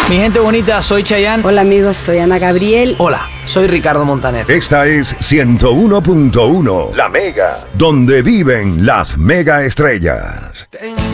Mi gente bonita, soy Chayanne. Hola amigos, soy Ana Gabriel. Hola, soy Ricardo Montaner. Esta es 101.1, La Mega, donde viven las mega estrellas.